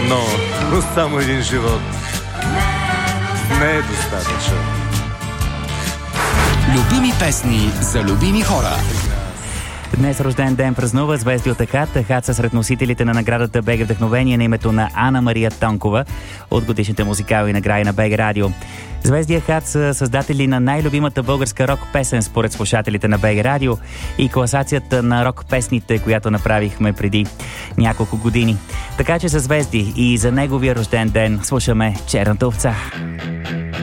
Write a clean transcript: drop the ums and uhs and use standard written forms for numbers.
но само един живот не е достатъчен. Любими песни за любими хора. Днес рожден ден празнува звезди от Ахат. Ахат са сред носителите на наградата БГ Вдъхновение на името на Ана Мария Тонкова от годишните музикални награди на БГ Радио. Звезди Ахат са създатели на най-любимата българска рок песен според слушателите на БГ Радио и класацията на рок песните, която направихме преди няколко години. Така че за звезди и за неговия рожден ден слушаме Черната овца.